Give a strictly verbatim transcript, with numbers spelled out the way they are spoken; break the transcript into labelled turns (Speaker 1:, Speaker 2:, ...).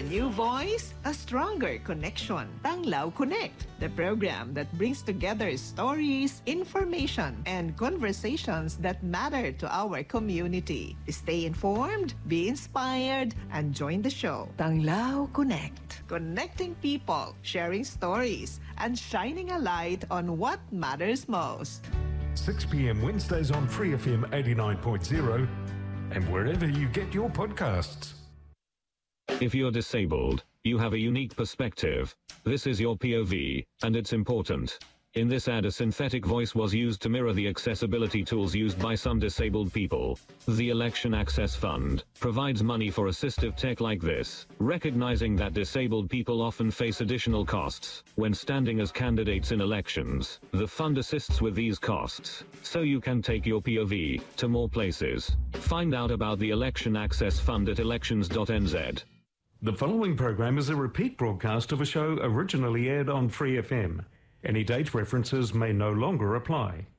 Speaker 1: new voice, a stronger connection. Tanglaw Connect, the program that brings together stories, information, and conversations that matter to our community. Stay informed, be inspired, and join the show. Tanglaw Connect, connecting people, sharing stories, and shining a light on what matters most.
Speaker 2: six p.m. Wednesdays on Free F M eighty-nine point zero and wherever you get your podcasts.
Speaker 3: If you're disabled, you have a unique perspective. This is your P O V, and it's important. In this ad, a synthetic voice was used to mirror the accessibility tools used by some disabled people. The Election Access Fund provides money for assistive tech like this, recognizing that disabled people often face additional costs when standing as candidates in elections. The fund assists with these costs, so you can take your P O V to more places. Find out about the Election Access Fund at elections dot n z.
Speaker 2: The following program is a repeat broadcast of a show originally aired on Free F M. Any date references may no longer apply.